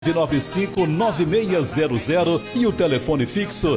995-9600 e o telefone fixo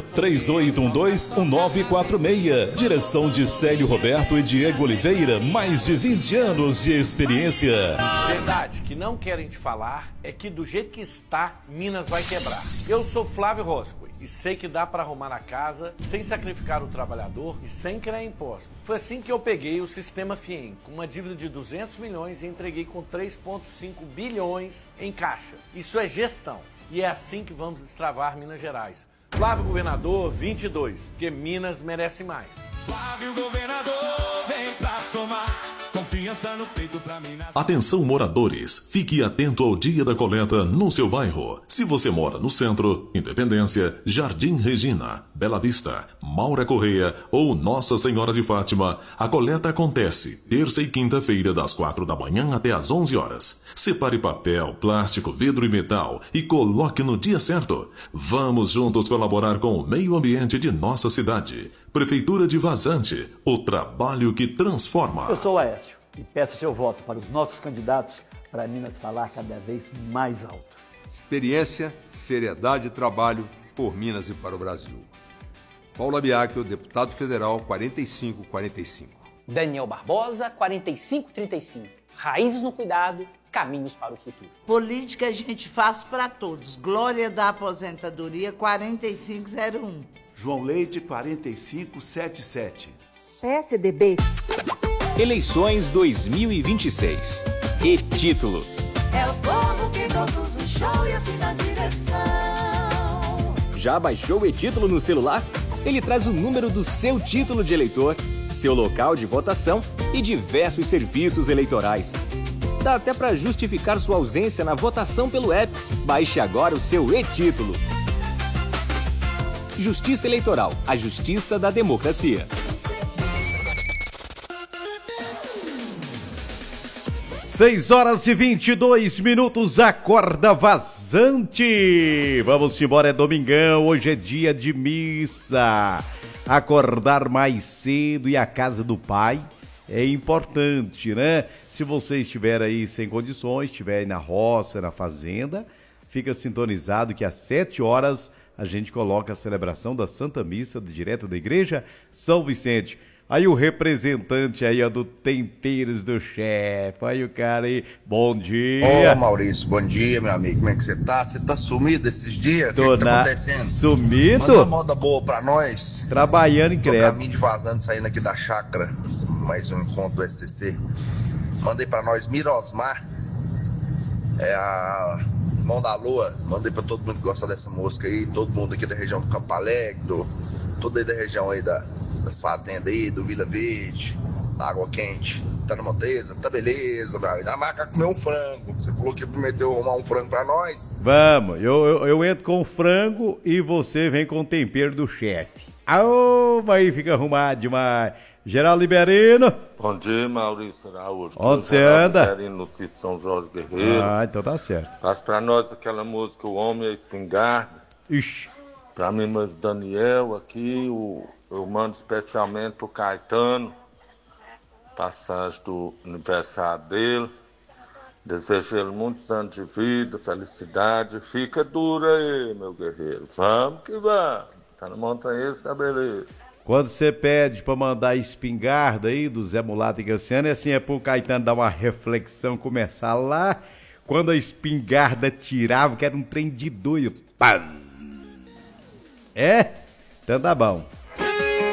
3812-1946. Direção de Célio Roberto e Diego Oliveira, mais de 20 anos de experiência. Verdade que não querem te falar é que do jeito que está, Minas vai quebrar. Eu sou Flávio Roscoe e sei que dá para arrumar a casa sem sacrificar o trabalhador e sem criar impostos. Foi assim que eu peguei o sistema FIEM, com uma dívida de 200 milhões e entreguei com 3,5 bilhões em caixa. Isso é gestão. E é assim que vamos destravar Minas Gerais. Flávio Governador 22, porque Minas merece mais. Flávio Governador, vem pra somar. Confiança no peito pra Minas. Atenção moradores, fique atento ao dia da coleta no seu bairro. Se você mora no centro, Independência, Jardim Regina, Bela Vista, Maura Correia ou Nossa Senhora de Fátima, a coleta acontece terça e quinta-feira das 4 da manhã até às 11 horas. Separe papel, plástico, vidro e metal e coloque no dia certo. Vamos juntos colaborar com o meio ambiente de nossa cidade. Prefeitura de Vazante, o trabalho que transforma. Eu sou o Aécio e peço seu voto para os nossos candidatos para Minas falar cada vez mais alto. Experiência, seriedade e trabalho por Minas e para o Brasil. Paula Biacchio, deputado federal 4545. Daniel Barbosa, 4535. Raízes no cuidado, caminhos para o futuro. Política a gente faz para todos. Glória da aposentadoria 4501. João Leite 4577. PSDB. Eleições 2026. E título. É o povo que produz o show e assim na direção. Já baixou o e-título no celular? Ele traz o número do seu título de eleitor, seu local de votação e diversos serviços eleitorais. Dá até para justificar sua ausência na votação pelo app. Baixe agora o seu e-título. Justiça Eleitoral, a justiça da democracia. 6h22, acorda vazante. Vamos embora, é domingão, hoje é dia de missa. Acordar mais cedo e a casa do pai é importante, né? Se você estiver aí sem condições, estiver aí na roça, na fazenda, fica sintonizado que às 7 horas a gente coloca a celebração da Santa Missa direto da Igreja São Vicente. Aí o representante aí, ó, do Temperos do Chefe, aí o cara aí, bom dia. Ô Maurício, bom dia, meu amigo, como é que você tá? Você tá sumido esses dias? O que tá acontecendo? Sumido? Manda uma moda boa pra nós. Trabalhando em crédito. No caminho de vazando, saindo aqui da chácara, mais um encontro do SCC. Mandei pra nós Mirosmar, é a Mão da Lua, mandei pra todo mundo que gosta dessa música aí, todo mundo aqui da região do Campo Alegre, todo aí da região aí das fazendas aí, do Vila Verde, da Água Quente. Tá na Montesa? Tá beleza, velho. A marca comer um frango. Você falou que prometeu arrumar um frango pra nós. Vamos, eu entro com o frango e você vem com o tempero do chefe. Aô, aí fica arrumado demais. Geraldo Liberino. Bom dia, Maurício Araújo. Onde você anda? Liberino, no sítio São Jorge Guerreiro. Ah, então tá certo. Faz pra nós aquela música O Homem e a Espingarda. Ixi. Pra mim, mas Daniel aqui, eu mando especialmente pro Caetano. Passagem do aniversário dele. Desejo ele muitos anos de vida, felicidade. Fica duro aí, meu guerreiro. Vamos que vamos. Tá na montanha, tá beleza. Quando você pede pra mandar a espingarda aí do Zé Mulato e Cassiano, é assim, é pro Caetano dar uma reflexão, começar lá, quando a espingarda tirava, que era um trem de doido. Pam! É? Então tá bom.